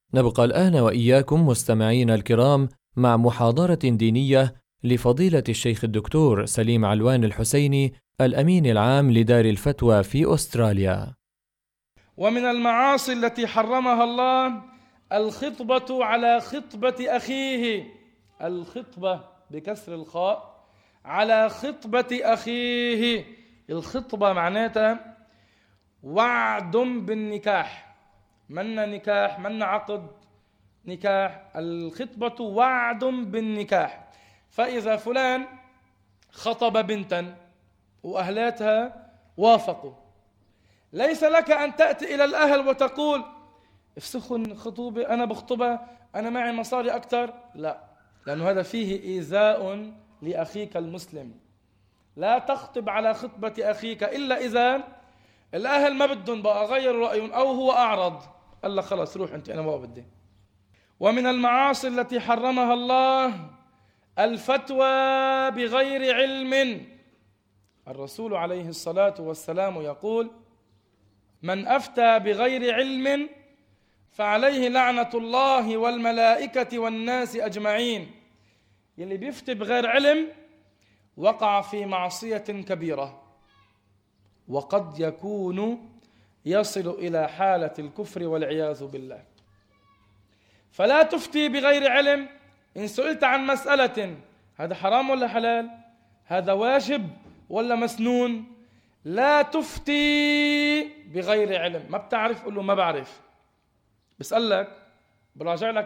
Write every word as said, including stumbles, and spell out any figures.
نبقى الآن وإياكم مستمعين الكرام مع محاضرة دينية لفضيلة الشيخ الدكتور سليم علوان الحسيني الأمين العام لدار الفتوى في أستراليا. ومن المعاصي التي حرمها الله الخطبة على خطبة أخيه، الخطبة بكسر الخاء على خطبة أخيه. الخطبة معناتها وعد بالنكاح، من نكاح من عقد نكاح، الخطبة وعد بالنكاح. فإذا فلان خطب بنتا وأهلاتها وافقوا، ليس لك أن تأتي إلى الأهل وتقول افسخوا خطوبة، أنا بخطبها، أنا معي مصاري أكتر. لا، لأنه هذا فيه إيذاء لأخيك المسلم. لا تخطب على خطبة أخيك إلا إذا الأهل ما بدهم بقى غيروا رأيهم أو هو أعرض، قال لك خلاص روح أنت، أنا ما بدي. ومن المعاصي التي حرمها الله الفتوى بغير علم. الرسول عليه الصلاة والسلام يقول: من أفتى بغير علم فعليه لعنة الله والملائكة والناس أجمعين. يلي بيفتي بغير علم وقع في معصية كبيرة، وقد يكون يصل إلى حالة الكفر والعياذ بالله. فلا تفتي بغير علم. إن سئلت عن مسألة هذا حرام ولا حلال، هذا واجب ولا مسنون، لا تفتي بغير علم. ما بتعرف قل له ما بعرف، بسألك براجع لك